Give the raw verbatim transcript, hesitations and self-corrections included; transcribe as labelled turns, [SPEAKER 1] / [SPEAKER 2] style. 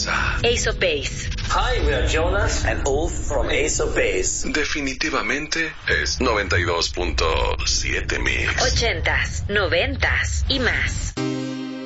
[SPEAKER 1] casa.
[SPEAKER 2] Ace of Base.
[SPEAKER 3] Hi, we are Jonas and Ulf from Ace of Base.
[SPEAKER 1] Definitivamente es noventa y dos punto siete mix.
[SPEAKER 2] Ochentas, noventas y más.